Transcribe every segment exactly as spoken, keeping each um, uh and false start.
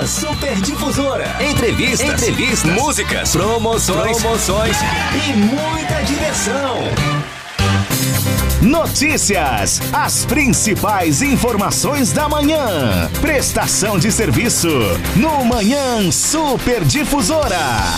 Manhã Super Difusora. Entrevistas, Entrevistas, músicas, promoções, promoções e muita diversão. Notícias, as principais informações da manhã. Prestação de serviço no Manhã Super Difusora.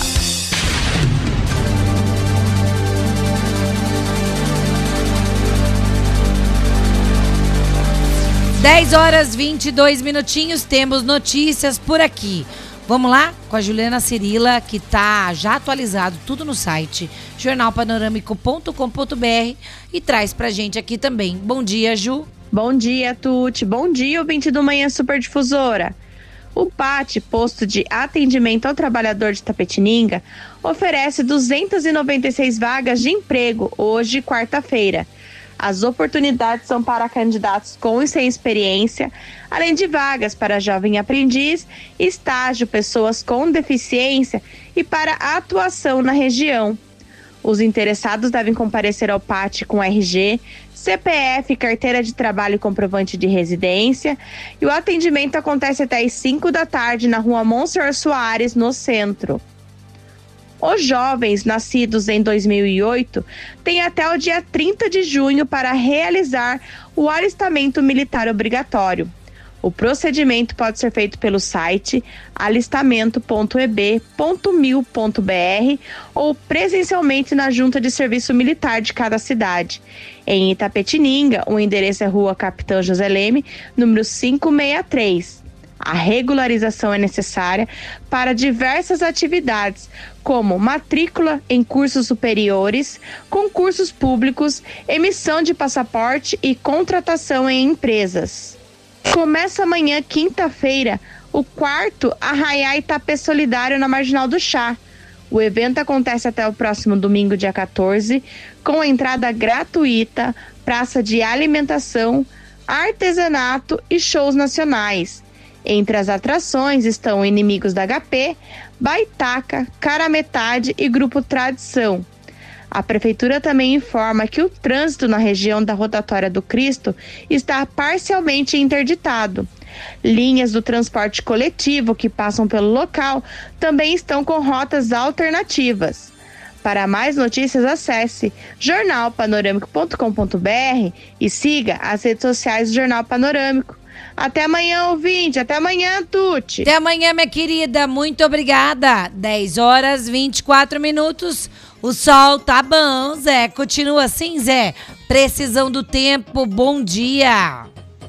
dez horas e vinte e dois minutinhos, temos notícias por aqui. Vamos lá com a Juliana Cirila, que tá já atualizado tudo no site jornal panorâmico ponto com ponto br e traz pra gente aqui também. Bom dia, Ju. Bom dia, Tuti. Bom dia, ouvinte do Manhã Super Difusora. O P A T, Posto de Atendimento ao Trabalhador de Itapetininga, oferece duzentas e noventa e seis vagas de emprego hoje, quarta-feira. As oportunidades são para candidatos com e sem experiência, além de vagas para jovem aprendiz, estágio, pessoas com deficiência e para atuação na região. Os interessados devem comparecer ao P A T com R G, C P F, carteira de trabalho e comprovante de residência, e o atendimento acontece até às cinco da tarde na rua Monsenhor Soares, no centro. Os jovens nascidos em dois mil e oito têm até o dia trinta de junho para realizar o alistamento militar obrigatório. O procedimento pode ser feito pelo site alistamento ponto e b ponto mil ponto b r ou presencialmente na Junta de Serviço Militar de cada cidade. Em Itapetininga, o endereço é Rua Capitão José Leme, número quinhentos e sessenta e três. A regularização é necessária para diversas atividades, como matrícula em cursos superiores, concursos públicos, emissão de passaporte e contratação em empresas. Começa amanhã, quinta-feira, o quarto Arraiá Itapê Solidário na Marginal do Chá. O evento acontece até o próximo domingo, dia quatorze, com entrada gratuita, praça de alimentação, artesanato e shows nacionais. Entre as atrações estão Inimigos da H P, Baitaca, Cara Metade e Grupo Tradição. A Prefeitura também informa que o trânsito na região da Rotatória do Cristo está parcialmente interditado. Linhas do transporte coletivo que passam pelo local também estão com rotas alternativas. Para mais notícias, acesse jornal panorâmico ponto com ponto br e siga as redes sociais do Jornal Panorâmico. Até amanhã, ouvinte. Até amanhã, Tuti. Até amanhã, minha querida. Muito obrigada. dez horas e vinte e quatro minutos. O sol tá bom, Zé. Continua assim, Zé. Precisão do tempo. Bom dia.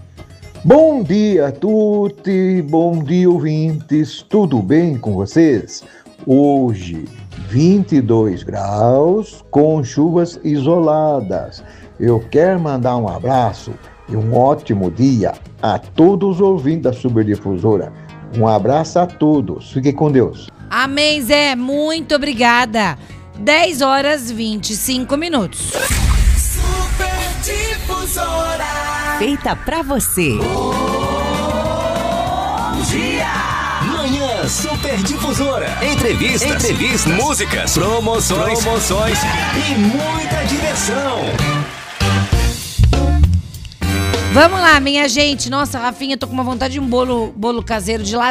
Bom dia, Tuti. Bom dia, ouvintes. Tudo bem com vocês? Hoje, vinte e dois graus com chuvas isoladas. Eu quero mandar um abraço e um ótimo dia a todos os ouvintes da Superdifusora. Um abraço a todos. Fiquem com Deus. Amém, Zé. Muito obrigada. dez horas e vinte e cinco minutos. Superdifusora. Feita pra você. Bom dia. Manhã Superdifusora. Entrevistas, Entrevistas, músicas, promoções, promoções e muita diversão. Vamos lá, minha gente. Nossa, Rafinha, tô com uma vontade de um bolo, bolo caseiro de lá.